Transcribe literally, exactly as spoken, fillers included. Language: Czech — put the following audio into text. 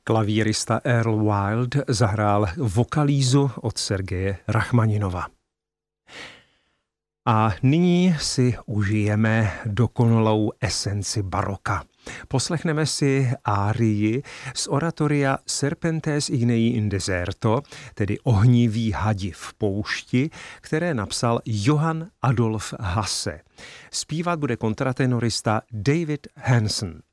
Klavírista Earl Wild zahrál Vokalízu od Sergeje Rachmaninova. A nyní si užijeme dokonalou esenci baroka. Poslechneme si árii z oratoria Serpentes ignei in deserto, tedy Ohnivý hadi v poušti, které napsal Johann Adolf Hasse. Zpívat bude kontratenorista David Hansen.